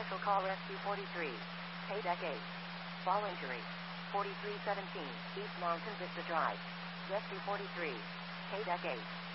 Special Call Rescue 43. Pay Deck 8. Fall injury. 4317 East Mountain Vista Drive. Rescue 43. Pay Deck 8.